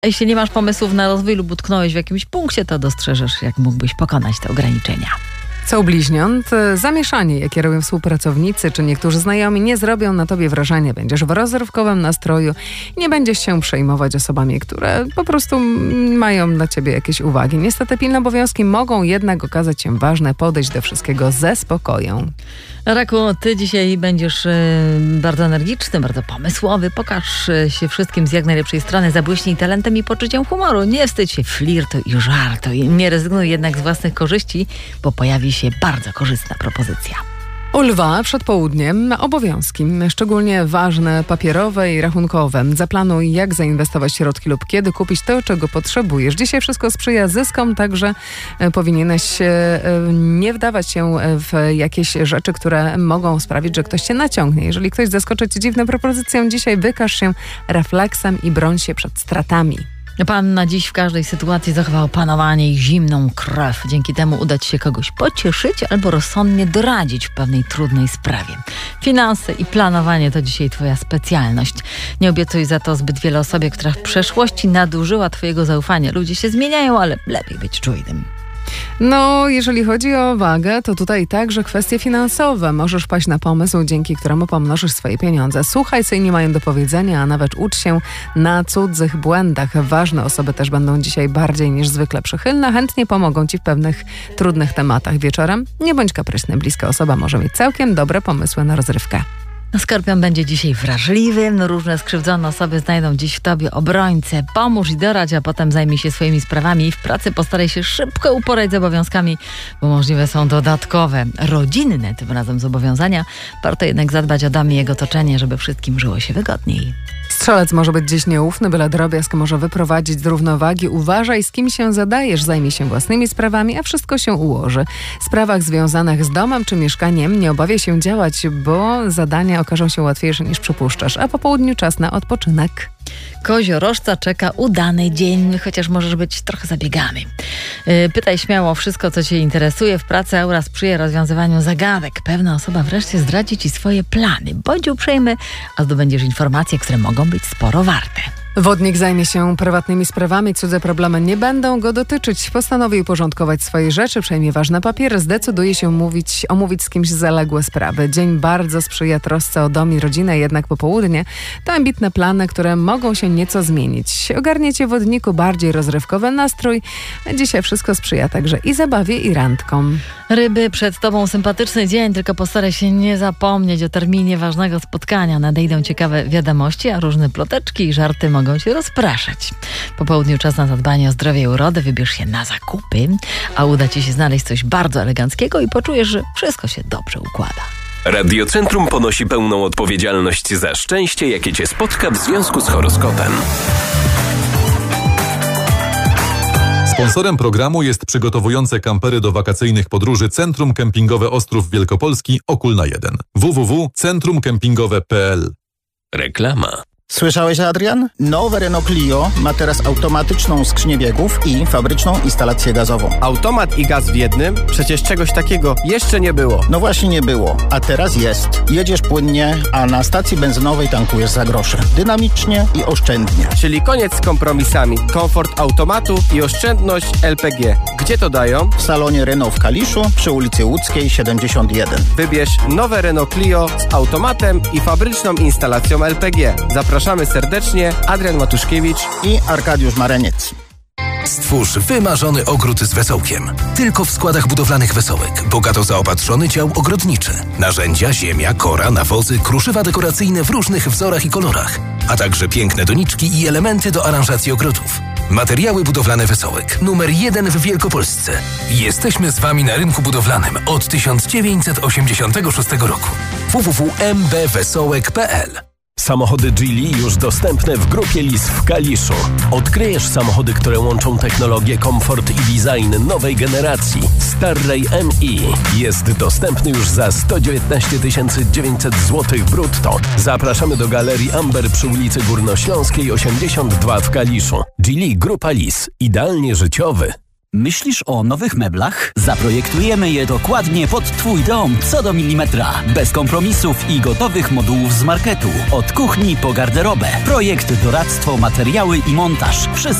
Jeśli nie masz pomysłów na rozwój lub utknąłeś w jakimś punkcie, to dostrzeżesz, jak mógłbyś pokonać te ograniczenia. Co u bliźniąt? Zamieszanie, jakie robią współpracownicy czy niektórzy znajomi, nie zrobią na tobie wrażenia. Będziesz w rozrywkowym nastroju i nie będziesz się przejmować osobami, które po prostu mają dla ciebie jakieś uwagi. Niestety pilne obowiązki mogą jednak okazać się ważne. Podejść do wszystkiego ze spokojem. Raku, ty dzisiaj będziesz bardzo energiczny, bardzo pomysłowy. Pokaż się wszystkim z jak najlepszej strony. Zabłyśnij talentem i poczuciem humoru. Nie wstydź się flirtu i żartu. Nie rezygnuj jednak z własnych korzyści, bo pojawi się bardzo korzystna propozycja. U Lwa przed południem obowiązki, szczególnie ważne, papierowe i rachunkowe. Zaplanuj, jak zainwestować środki lub kiedy kupić to, czego potrzebujesz. Dzisiaj wszystko sprzyja zyskom, także powinieneś nie wdawać się w jakieś rzeczy, które mogą sprawić, że ktoś cię naciągnie. Jeżeli ktoś zaskoczy cię dziwną propozycją, dzisiaj wykaż się refleksem i broń się przed stratami. Pan na dziś w każdej sytuacji zachował opanowanie i zimną krew. Dzięki temu uda ci się kogoś pocieszyć albo rozsądnie doradzić w pewnej trudnej sprawie. Finanse i planowanie to dzisiaj twoja specjalność. Nie obiecuj za to zbyt wiele osobie, która w przeszłości nadużyła twojego zaufania. Ludzie się zmieniają, ale lepiej być czujnym. No, jeżeli chodzi o wagę, to tutaj także kwestie finansowe. Możesz paść na pomysł, dzięki któremu pomnożysz swoje pieniądze. Słuchaj, co inni mają do powiedzenia, a nawet ucz się na cudzych błędach. Ważne osoby też będą dzisiaj bardziej niż zwykle przychylne. Chętnie pomogą ci w pewnych trudnych tematach. Wieczorem nie bądź kapryśny. Bliska osoba może mieć całkiem dobre pomysły na rozrywkę. Skorpion będzie dzisiaj wrażliwy. Różne skrzywdzone osoby znajdą dziś w tobie obrońcę. Pomóż i doradź, a potem zajmij się swoimi sprawami. W pracy postaraj się szybko uporać z obowiązkami, bo możliwe są dodatkowe, rodzinne tym razem zobowiązania. Warto jednak zadbać o dom i jego otoczenie, żeby wszystkim żyło się wygodniej. Strzelec może być dziś nieufny, byle drobiazg może wyprowadzić z równowagi. Uważaj, z kim się zadajesz, zajmij się własnymi sprawami, a wszystko się ułoży. W sprawach związanych z domem czy mieszkaniem nie obawiaj się działać, bo zadania okażą się łatwiejsze niż przypuszczasz, a po południu czas na odpoczynek. Koziorożca czeka udany dzień, chociaż możesz być trochę zabiegany. Pytaj śmiało o wszystko, co cię interesuje. W pracy aura sprzyja rozwiązywaniu zagadek. Pewna osoba wreszcie zdradzi ci swoje plany. Bądź uprzejmy, a zdobędziesz informacje, które mogą być sporo warte. Wodnik zajmie się prywatnymi sprawami, cudze problemy nie będą go dotyczyć. Postanowi uporządkować swoje rzeczy, przejmie ważny papier, zdecyduje się omówić z kimś zaległe sprawy. Dzień bardzo sprzyja trosce o dom i rodzinę, jednak popołudnie to ambitne plany, które mogą się nieco zmienić. Ogarniecie wodniku bardziej rozrywkowy nastrój. Dzisiaj wszystko sprzyja także i zabawie, i randkom. Ryby, przed tobą sympatyczny dzień, tylko postaraj się nie zapomnieć o terminie ważnego spotkania. Nadejdą ciekawe wiadomości, a różne ploteczki i żarty mogą się rozpraszać. Po południu czas na zadbanie o zdrowie i urodę, wybierz się na zakupy, a uda ci się znaleźć coś bardzo eleganckiego i poczujesz, że wszystko się dobrze układa. Radiocentrum ponosi pełną odpowiedzialność za szczęście, jakie cię spotka w związku z horoskopem. Sponsorem programu jest przygotowujące kampery do wakacyjnych podróży Centrum Kempingowe Ostrów Wielkopolski Okulna 1. www.centrumkempingowe.pl. Reklama. Słyszałeś, Adrian? Nowe Renault Clio ma teraz automatyczną skrzynię biegów i fabryczną instalację gazową. Automat i gaz w jednym? Przecież czegoś takiego jeszcze nie było. No właśnie nie było, a teraz jest. Jedziesz płynnie, a na stacji benzynowej tankujesz za grosze. Dynamicznie i oszczędnie. Czyli koniec z kompromisami. Komfort automatu i oszczędność LPG. Gdzie to dają? W salonie Renault w Kaliszu przy ulicy Łódzkiej 71. Wybierz nowe Renault Clio z automatem i fabryczną instalacją LPG. Zapraszamy serdecznie, Adrian Matuszkiewicz i Arkadiusz Mareniec. Stwórz wymarzony ogród z wesołkiem. Tylko w składach budowlanych Wesołek. Bogato zaopatrzony dział ogrodniczy. Narzędzia, ziemia, kora, nawozy, kruszywa dekoracyjne w różnych wzorach i kolorach. A także piękne doniczki i elementy do aranżacji ogrodów. Materiały budowlane Wesołek. Numer 1 w Wielkopolsce. Jesteśmy z Wami na rynku budowlanym od 1986 roku. www.mbwesołek.pl. Samochody Geely już dostępne w grupie Lis w Kaliszu. Odkryjesz samochody, które łączą technologię, komfort i design nowej generacji. Starray MI jest dostępny już za 119 900 zł brutto. Zapraszamy do Galerii Amber przy ulicy Górnośląskiej 82 w Kaliszu. Geely Grupa Lis. Idealnie życiowy. Myślisz o nowych meblach? Zaprojektujemy je dokładnie pod Twój dom, co do milimetra. Bez kompromisów i gotowych modułów z marketu. Od kuchni po garderobę. Projekt, doradztwo, materiały i montaż. Wszystko